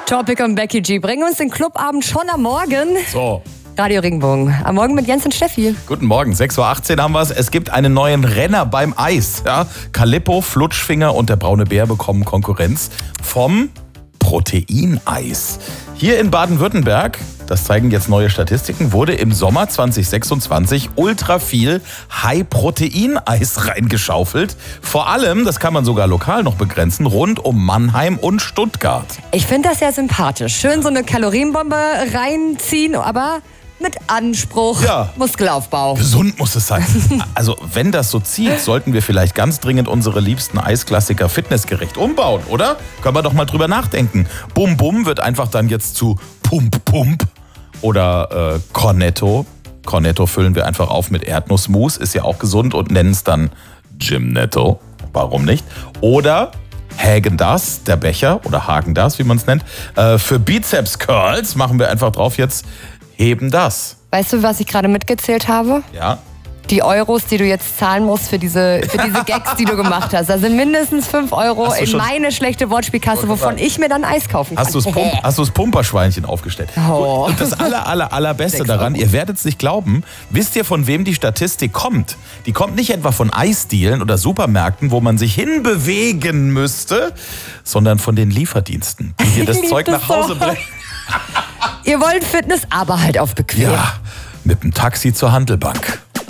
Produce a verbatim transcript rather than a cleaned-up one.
Topic und Becky G bringen uns den Clubabend schon am Morgen. So. Radio Regenbogen. Am Morgen mit Jens und Steffi. Guten Morgen, sechs Uhr achtzehn haben wir es. Es gibt einen neuen Renner beim Eis. Ja? Calippo, Flutschfinger und der braune Bär bekommen Konkurrenz vom Proteineis. Hier in Baden-Württemberg, das zeigen jetzt neue Statistiken, wurde im Sommer zwanzig sechsundzwanzig ultra viel High-Protein-Eis reingeschaufelt. Vor allem, das kann man sogar lokal noch begrenzen, rund um Mannheim und Stuttgart. Ich finde das ja sympathisch. Schön so eine Kalorienbombe reinziehen, aber mit Anspruch, ja. Muskelaufbau. Gesund muss es sein. Also wenn das so zieht, sollten wir vielleicht ganz dringend unsere liebsten Eisklassiker fitnessgerecht umbauen, oder? Können wir doch mal drüber nachdenken. Bum Bum wird einfach dann jetzt zu Pump Pump oder äh, Cornetto. Cornetto füllen wir einfach auf mit Erdnussmus, ist ja auch gesund, und nennen es dann Gymnetto. Warum nicht? Oder Häagen-Dazs, der Becher, oder Hagen-Dazs, wie man es nennt. Äh, für Bizeps-Curls machen wir einfach drauf jetzt Heben das. Weißt du, was ich gerade mitgezählt habe? Ja. Die Euros, die du jetzt zahlen musst für diese, für diese Gags, die du gemacht hast. Da sind mindestens fünf Euro in meine schlechte Wortspielkasse, wovon ich mir dann Eis kaufen kann. Hast du das Pump, hast du das Pumperschweinchen aufgestellt? Oh. Und das aller, aller, allerbeste daran, ihr werdet es nicht glauben, wisst ihr, von wem die Statistik kommt? Die kommt nicht etwa von Eisdielen oder Supermärkten, wo man sich hinbewegen müsste, sondern von den Lieferdiensten, die dir das Zeug nach Hause bringen. Ihr wollt Fitness, aber halt auf bequem. Ja, mit dem Taxi zur Handelbank.